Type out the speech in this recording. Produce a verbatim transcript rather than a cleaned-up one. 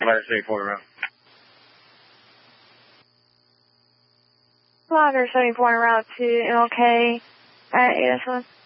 Flagger seventy-four route. Flagger seventy-four route to M L K at eight S one.